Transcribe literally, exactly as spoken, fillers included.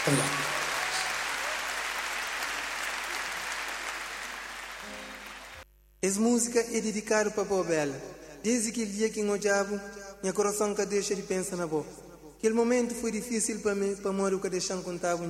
Essa música é dedicada para a Bela. Desde aquele dia que eu diabo, meu coração que deixa de pensar na boa. Aquele momento foi difícil para mim, para morrer o que deixar contava.